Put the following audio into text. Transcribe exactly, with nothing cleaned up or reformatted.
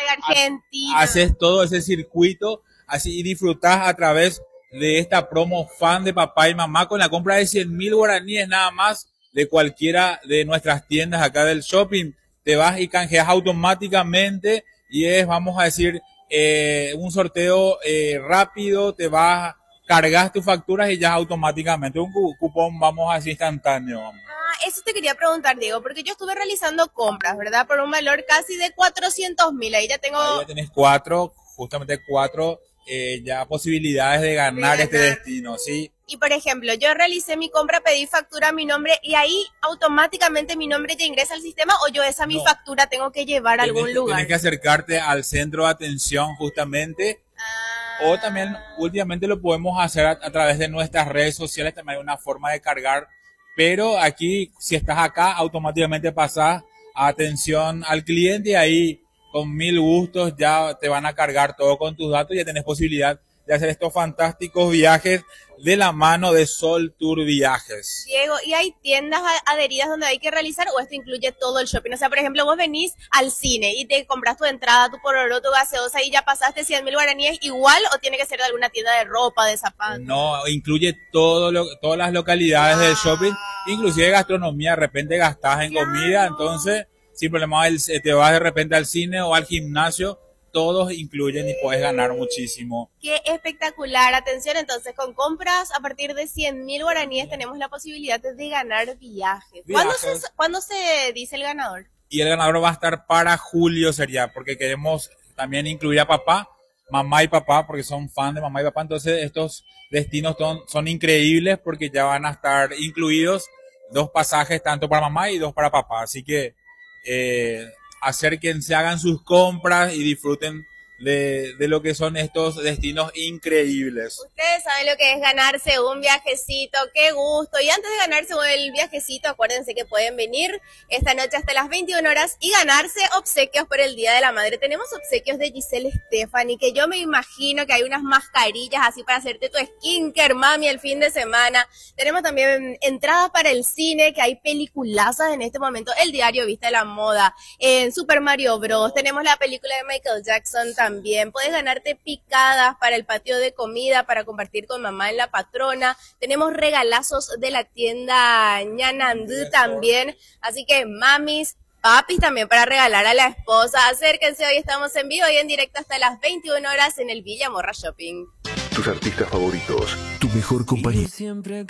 Argentina. Haces todo ese circuito así y disfrutás a través de esta promo fan de papá y mamá con la compra de cien mil guaraníes nada más de cualquiera de nuestras tiendas acá del shopping. Te vas y canjeas automáticamente y es, vamos a decir, eh, un sorteo eh, rápido, te vas, cargas tus facturas y ya automáticamente un cupón, vamos a decir, instantáneo. Vamos. Ah, eso te quería preguntar, Diego, porque yo estuve realizando compras, ¿verdad? Por un valor casi de cuatrocientos mil, ahí ya tengo... Ahí ya tenés cuatro, justamente cuatro eh, ya posibilidades de ganar, de ganar este destino, ¿sí? Y por ejemplo, yo realicé mi compra, pedí factura a mi nombre y ahí automáticamente mi nombre ya ingresa al sistema o yo esa mi no. factura tengo que llevar a algún tienes, lugar. Tienes que acercarte al centro de atención justamente ah. o también últimamente lo podemos hacer a, a través de nuestras redes sociales, también hay una forma de cargar, pero aquí si estás acá automáticamente pasas a atención al cliente y ahí con mil gustos ya te van a cargar todo con tus datos y ya tenés posibilidad de hacer estos fantásticos viajes de la mano de Sol Tour Viajes. Diego, ¿y hay tiendas adheridas donde hay que realizar o esto incluye todo el shopping? O sea, por ejemplo, vos venís al cine y te compras tu entrada, tu pororó, tu gaseosa y ya pasaste cien mil guaraníes igual o tiene que ser de alguna tienda de ropa, de zapatos. No, incluye todo lo, todas las localidades ah. del shopping, inclusive gastronomía, de repente gastás en claro. comida, entonces sin problema te vas de repente al cine o al gimnasio, todos incluyen y puedes ganar muchísimo. ¡Qué espectacular! Atención, entonces, con compras a partir de cien mil guaraníes tenemos la posibilidad de ganar viajes. viajes. ¿Cuándo, se, ¿Cuándo se dice el ganador? Y el ganador va a estar para julio, sería, porque queremos también incluir a papá, mamá y papá, porque son fan de mamá y papá. Entonces, estos destinos son, son increíbles porque ya van a estar incluidos dos pasajes, tanto para mamá y dos para papá. Así que... Eh, acérquense, hagan sus compras y disfruten de, de lo que son estos destinos increíbles. Ustedes saben lo que es ganarse un viajecito, qué gusto. Y antes de ganarse el viajecito, acuérdense que pueden venir esta noche hasta las veintiuna horas y ganarse obsequios por el Día de la Madre. Tenemos obsequios de Giselle Stephanie, que yo me imagino que hay unas mascarillas así para hacerte tu skincare, mami, el fin de semana. Tenemos también entradas para el cine, que hay peliculazas en este momento. El Diario Vista de la Moda, en Super Mario Bros. Tenemos la película de Michael Jackson también. También puedes ganarte picadas para el patio de comida, para compartir con mamá en La Patrona. Tenemos regalazos de la tienda Ñanandú también. Así que mamis, papis también para regalar a la esposa. Acérquense, hoy estamos en vivo y en directo hasta las veintiuna horas en el Villa Morra Shopping. Tus artistas favoritos, tu mejor compañía.